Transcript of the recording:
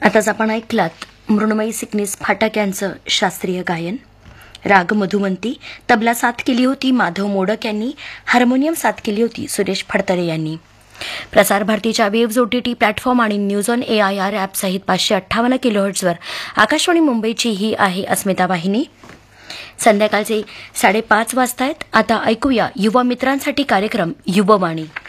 आताच आपण ऐकलात मृण्मयी सिकनीस फाटक यांचं शास्त्रीय गायन. राग मधुमंती, तबला साथ केली होती माधव मोडक यांनी, हार्मोनियम साथ केली होती सुरेश फडतरे यांनी. प्रसार भारतीच्या वेव्ज OTT प्लॅटफॉर्म आणि न्यूज ऑन AIR ॲप सहित 558 किलोहर्ट्झवर आकाशवाणी मुंबईची ही आहे अस्मिता वाहिनी. संध्याकाळचे 5:30 वाजतायत. आता ऐकूया युवा मित्रांसाठी कार्यक्रम युववाणी.